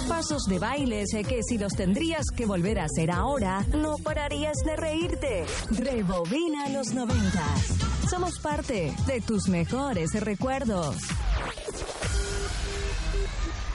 Pasos de bailes que si los tendrías que volver a hacer ahora, no pararías de reírte. Rebobina los 90s. Somos parte de tus mejores recuerdos.